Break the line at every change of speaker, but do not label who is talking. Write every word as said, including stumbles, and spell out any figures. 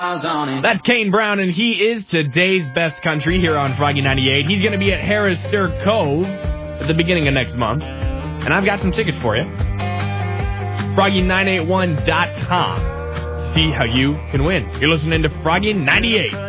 That's Kane Brown, and he is today's best country here on Froggy ninety-eight. He's going to be at Harrisburg Cove at the beginning of next month, and I've got some tickets for you. Froggy nine eight one dot com. See how you can win. You're listening to Froggy ninety-eight.